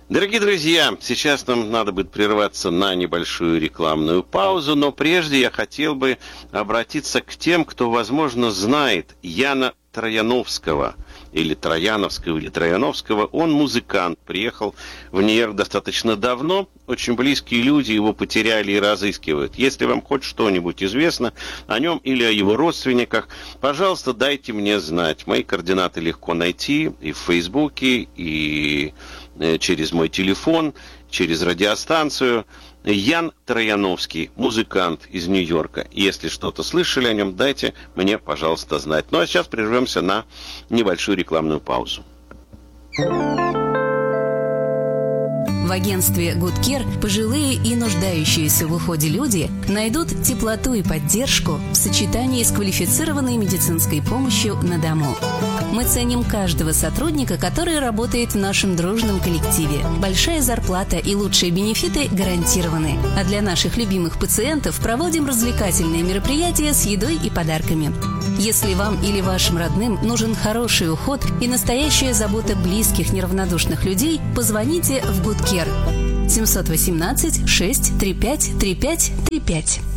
Дорогие друзья, сейчас нам надо будет прерваться на небольшую рекламную паузу, но прежде я хотел бы обратиться к тем, кто, возможно, знает Яна Трояновского, или Трояновского, или Трояновского. Он музыкант, приехал в Нью-Йорк достаточно давно. Очень близкие люди его потеряли и разыскивают. Если вам хоть что-нибудь известно о нем или о его родственниках, пожалуйста, дайте мне знать. Мои координаты легко найти и в Фейсбуке, и через мой телефон, через радиостанцию. Ян Трояновский, музыкант из Нью-Йорка. Если что-то слышали о нем, дайте мне, пожалуйста, знать. Ну а сейчас прервемся на небольшую рекламную паузу. В агентстве Good Care пожилые и нуждающиеся в уходе люди найдут теплоту и поддержку в сочетании с квалифицированной медицинской помощью на дому. Мы ценим каждого сотрудника, который работает в нашем дружном коллективе. Большая зарплата и лучшие бенефиты гарантированы. А для наших любимых пациентов проводим развлекательные мероприятия с едой и подарками. Если вам или вашим родным нужен хороший уход и настоящая забота близких неравнодушных людей, позвоните в Good Care 718 635 3535.